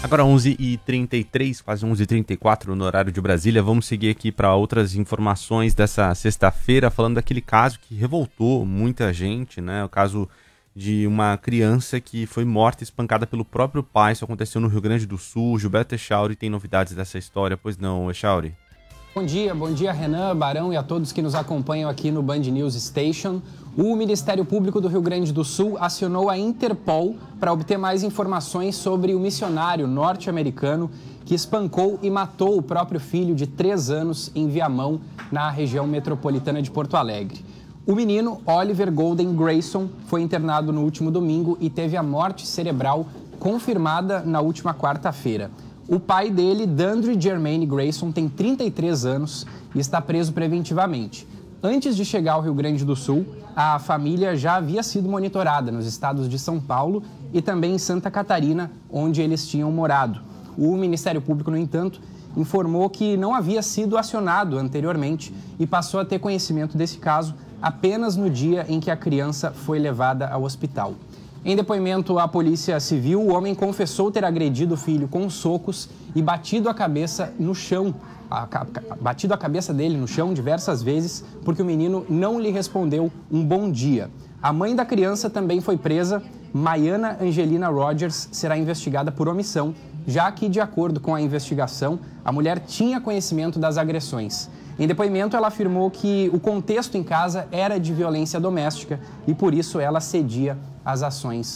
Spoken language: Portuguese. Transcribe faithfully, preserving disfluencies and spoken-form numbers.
Agora onze e trinta e três, quase onze e trinta e quatro no horário de Brasília. Vamos seguir aqui para outras informações dessa sexta-feira, falando daquele caso que revoltou muita gente, né? O caso de uma criança que foi morta espancada pelo próprio pai. Isso aconteceu no Rio Grande do Sul. Gilberto Echauri tem novidades dessa história, pois não, Echauri? Bom dia, bom dia Renan, Barão e a todos que nos acompanham aqui no Band News Station. O Ministério Público do Rio Grande do Sul acionou a Interpol para obter mais informações sobre o missionário norte-americano que espancou e matou o próprio filho de três anos em Viamão, na região metropolitana de Porto Alegre. O menino, Oliver Golden Grayson, foi internado no último domingo e teve a morte cerebral confirmada na última quarta-feira. O pai dele, Dandre Jermaine Grayson, tem trinta e três anos e está preso preventivamente. Antes de chegar ao Rio Grande do Sul, a família já havia sido monitorada nos estados de São Paulo e também em Santa Catarina, onde eles tinham morado. O Ministério Público, no entanto, informou que não havia sido acionado anteriormente e passou a ter conhecimento desse caso apenas no dia em que a criança foi levada ao hospital. Em depoimento à Polícia Civil, o homem confessou ter agredido o filho com socos e batido a cabeça no chão, a, a, batido a cabeça dele no chão diversas vezes, porque o menino não lhe respondeu um bom dia. A mãe da criança também foi presa. Maiana Angelina Rogers será investigada por omissão, já que, de acordo com a investigação, a mulher tinha conhecimento das agressões. Em depoimento, ela afirmou que o contexto em casa era de violência doméstica e, por isso, ela cedia às ações